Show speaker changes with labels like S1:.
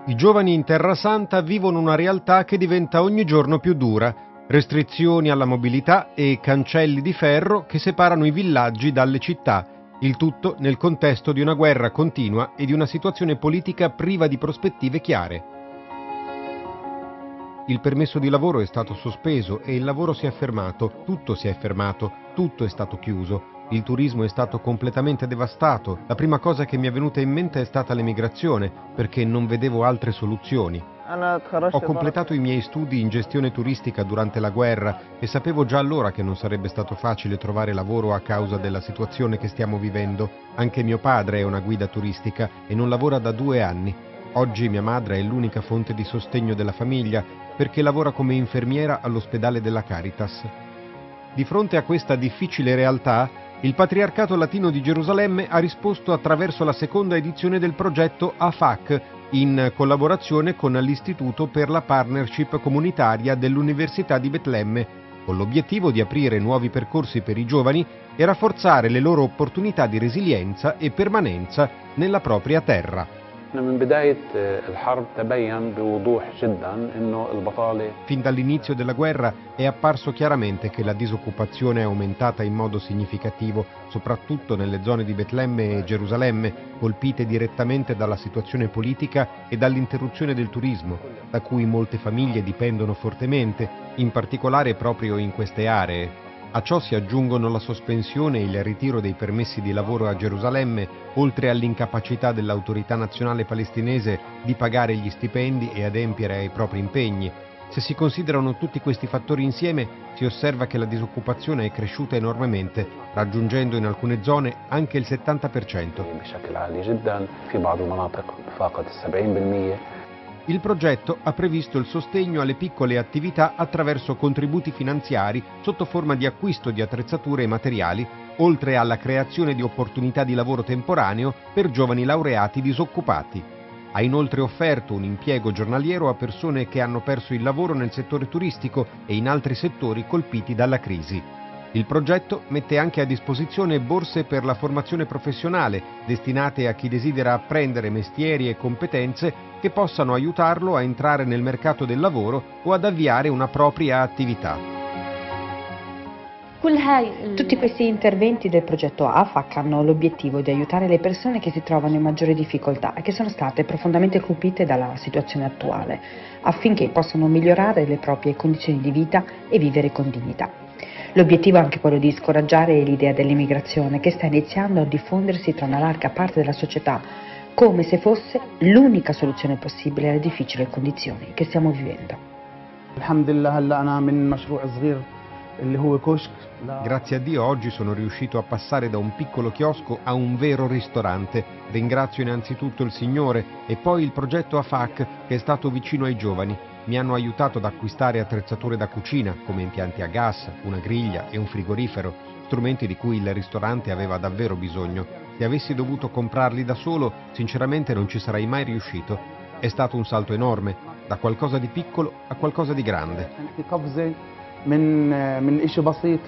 S1: I giovani in Terra Santa vivono una realtà che diventa ogni giorno più dura. Restrizioni alla mobilità e cancelli di ferro che separano i villaggi dalle città. Il tutto nel contesto di una guerra continua e di una situazione politica priva di prospettive chiare. Il permesso di lavoro è stato sospeso e il lavoro si è fermato, tutto si è fermato, tutto è stato chiuso. Il turismo è stato completamente devastato. La prima cosa che mi è venuta in mente è stata l'emigrazione, perché non vedevo altre soluzioni. Ho completato i miei studi in gestione turistica durante la guerra e sapevo già allora che non sarebbe stato facile trovare lavoro a causa della situazione che stiamo vivendo. Anche mio padre è una guida turistica e non lavora da 2 anni. Oggi mia madre è l'unica fonte di sostegno della famiglia perché lavora come infermiera all'ospedale della Caritas. Di fronte a questa difficile realtà, il Patriarcato Latino di Gerusalemme ha risposto attraverso la seconda edizione del progetto AFAC, in collaborazione con l'Istituto per la Partnership Comunitaria dell'Università di Betlemme, con l'obiettivo di aprire nuovi percorsi per i giovani e rafforzare le loro opportunità di resilienza e permanenza nella propria terra. Fin dall'inizio della guerra è apparso chiaramente che la disoccupazione è aumentata in modo significativo, soprattutto nelle zone di Betlemme e Gerusalemme, colpite direttamente dalla situazione politica e dall'interruzione del turismo, da cui molte famiglie dipendono fortemente, in particolare proprio in queste aree. A ciò si aggiungono la sospensione e il ritiro dei permessi di lavoro a Gerusalemme, oltre all'incapacità dell'autorità nazionale palestinese di pagare gli stipendi e adempiere ai propri impegni. Se si considerano tutti questi fattori insieme, si osserva che la disoccupazione è cresciuta enormemente, raggiungendo in alcune zone anche il 70%. Il progetto ha previsto il sostegno alle piccole attività attraverso contributi finanziari sotto forma di acquisto di attrezzature e materiali, oltre alla creazione di opportunità di lavoro temporaneo per giovani laureati disoccupati. Ha inoltre offerto un impiego giornaliero a persone che hanno perso il lavoro nel settore turistico e in altri settori colpiti dalla crisi. Il progetto mette anche a disposizione borse per la formazione professionale, destinate a chi desidera apprendere mestieri e competenze che possano aiutarlo a entrare nel mercato del lavoro o ad avviare una propria attività.
S2: Tutti questi interventi del progetto AFAC hanno l'obiettivo di aiutare le persone che si trovano in maggiore difficoltà e che sono state profondamente colpite dalla situazione attuale, affinché possano migliorare le proprie condizioni di vita e vivere con dignità. L'obiettivo è anche quello di scoraggiare l'idea dell'immigrazione che sta iniziando a diffondersi tra una larga parte della società, come se fosse l'unica soluzione possibile alle difficili condizioni che stiamo vivendo.
S1: Grazie a Dio oggi sono riuscito a passare da un piccolo chiosco a un vero ristorante. Ringrazio innanzitutto il Signore e poi il progetto AFAC che è stato vicino ai giovani. Mi hanno aiutato ad acquistare attrezzature da cucina come impianti a gas, una griglia e un frigorifero, strumenti di cui il ristorante aveva davvero bisogno. Se avessi dovuto comprarli da solo, sinceramente non ci sarei mai riuscito. È stato un salto enorme, da qualcosa di piccolo a qualcosa di grande.